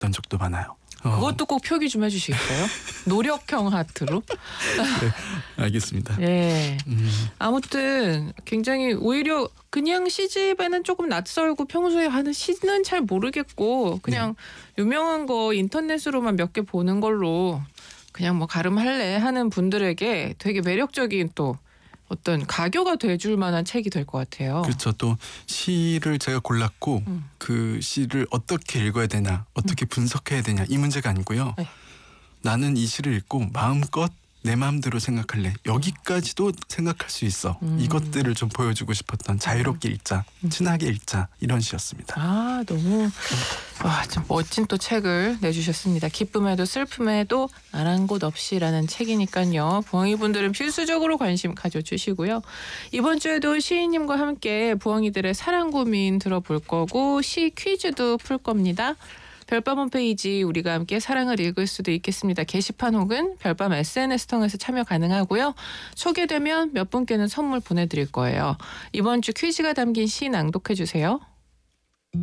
이런 적도 많아요. 그것도 꼭 표기 좀 해주시겠어요? 노력형 하트로. 네, 알겠습니다. 예. 아무튼 굉장히 오히려 그냥 시집에는 조금 낯설고 평소에 하는 시는 잘 모르겠고 그냥 유명한 거 인터넷으로만 몇 개 보는 걸로 그냥 뭐 가름할래 하는 분들에게 되게 매력적인 또 어떤 가교가 돼줄 만한 책이 될 것 같아요. 그렇죠. 또 시를 제가 골랐고 그 시를 어떻게 읽어야 되나, 어떻게 분석해야 되냐 이 문제가 아니고요. 네. 나는 이 시를 읽고 마음껏 내 마음대로 생각할래. 여기까지도 생각할 수 있어. 이것들을 좀 보여주고 싶었던 자유롭게 읽자, 친하게 읽자 이런 시였습니다. 아 너무 좀 멋진 또 책을 내주셨습니다. 기쁨에도 슬픔에도 아랑곳 없이라는 책이니까요. 부엉이분들은 필수적으로 관심 가져주시고요. 이번 주에도 시인님과 함께 부엉이들의 사랑 고민 들어볼 거고 시 퀴즈도 풀 겁니다. 별밤 홈페이지 우리가 함께 사랑을 읽을 수도 있겠습니다. 게시판 혹은 별밤 SNS 통해서 참여 가능하고요. 소개되면 몇 분께는 선물 보내드릴 거예요. 이번 주 퀴즈가 담긴 시 낭독해 주세요.